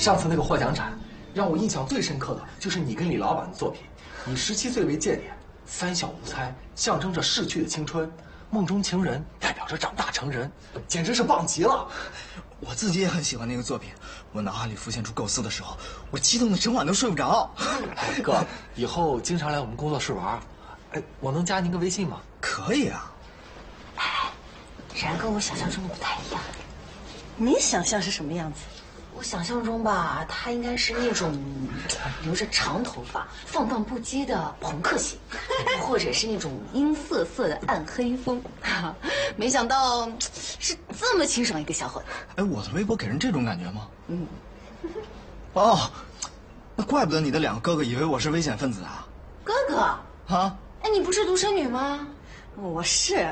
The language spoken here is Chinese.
上次那个获奖展，让我印象最深刻的就是你跟李老板的作品。以17岁为界点，三小无猜，象征着逝去的青春；梦中情人代表着长大成人，简直是棒极了。 我自己也很喜欢那个作品，我脑海里浮现出构思的时候，我激动的整晚都睡不着。 哎，哥，以后经常来我们工作室玩，哎，我能加您个微信吗？ 可以啊。 哎，然跟我想象中的不太一样。你想象是什么样子？我想象中吧，他应该是那种留着长头发、放荡不羁的朋克型，或者是那种阴涩涩的暗黑风。没想到是这么清爽一个小伙子。 哎，我的微博给人这种感觉吗？嗯。哦，那怪不得你的2个哥哥以为我是危险分子啊。 哥哥啊？ 哎，你不是独生女吗？我是。